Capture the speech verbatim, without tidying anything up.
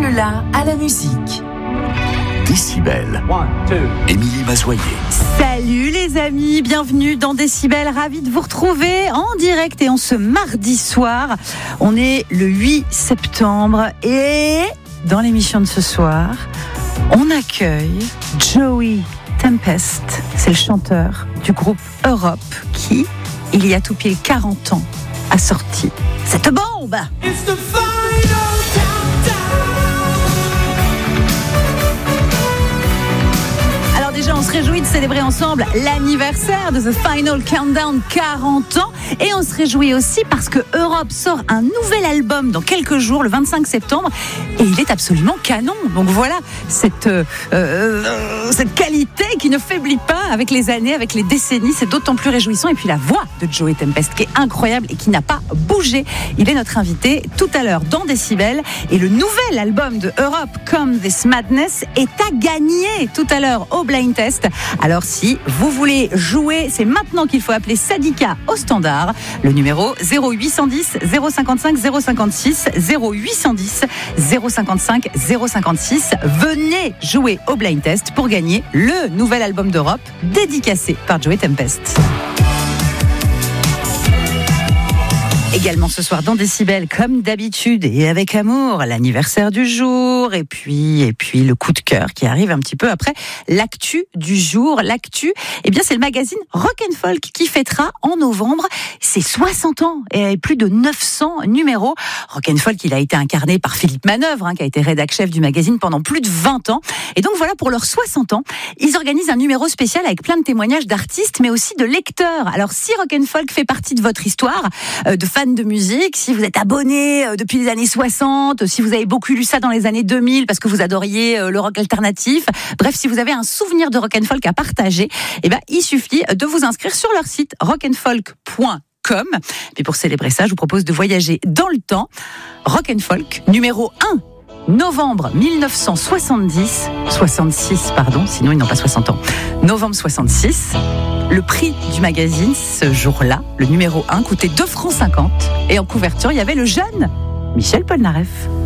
Nicolas à la musique. Décibel. Émilie Mazoyer. Salut les amis, bienvenue dans Décibel, ravi de vous retrouver en direct et en ce mardi soir. On est le huit septembre et dans l'émission de ce soir, on accueille Joey Tempest. C'est le chanteur du groupe Europe qui, il y a tout pile quarante ans, a sorti cette bombe. It's the final countdown. Alors déjà, on se réjouit de célébrer ensemble l'anniversaire de The Final Countdown, quarante ans. Et on se réjouit aussi parce que Europe sort un nouvel album dans quelques jours, le vingt-cinq septembre. Et il est absolument canon. Donc voilà, cette, euh, euh, cette qualité qui ne faiblit pas avec les années, avec les décennies. C'est d'autant plus réjouissant. Et puis la voix de Joey Tempest qui est incroyable et qui n'a pas bougé. Il est notre invité tout à l'heure dans Décibel. Et le nouvel album de Europe, Come This Madness, est à gagner tout à l'heure au Blind Test. Alors si vous voulez jouer, c'est maintenant qu'il faut appeler Sadika au standard. Le numéro zéro huit cent dix zéro cinquante-cinq zéro cinquante-six, zéro huit cent dix zéro cinquante-cinq zéro cinquante-six. Venez jouer au Blind Test pour gagner le nouvel album d'Europe dédicacé par Joey Tempest. Également ce soir dans Décibel, comme d'habitude et avec amour, l'anniversaire du jour et puis et puis le coup de cœur qui arrive un petit peu après l'actu du jour. L'actu, eh bien c'est le magazine Rock and Folk qui fêtera en novembre ses soixante ans et plus de neuf cents numéros. Rock and Folk, il a été incarné par Philippe Manœuvre, hein, qui a été rédac-chef du magazine pendant plus de vingt ans. Et donc voilà, pour leurs soixante ans, ils organisent un numéro spécial avec plein de témoignages d'artistes, mais aussi de lecteurs. Alors si Rock and Folk fait partie de votre histoire, euh, de fans de musique, si vous êtes abonné depuis les années soixante, si vous avez beaucoup lu ça dans les années deux mille parce que vous adoriez le rock alternatif, bref, si vous avez un souvenir de rock and folk à partager, eh ben, il suffit de vous inscrire sur leur site rock and folk point com. Puis pour célébrer ça, je vous propose de voyager dans le temps. Rock and Folk numéro un, novembre mille neuf cent soixante-dix, soixante-six, pardon, sinon ils n'ont pas soixante ans. Novembre soixante-six. Le prix du magazine, ce jour-là, le numéro un, coûtait deux francs cinquante. Et en couverture, il y avait le jeune Michel Polnareff.